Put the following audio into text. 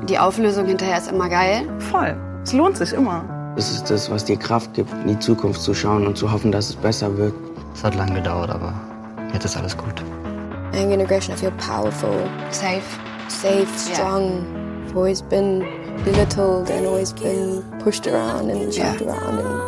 Die Auflösung hinterher ist immer geil. Voll. Es lohnt sich immer. Das ist das, was dir Kraft gibt, in die Zukunft zu schauen und zu hoffen, dass es besser wird. Es hat lange gedauert, aber jetzt ist alles gut. Young Integration, I feel powerful. Safe. Safe, strong. I've always been belittled and always been pushed around and shoved around. And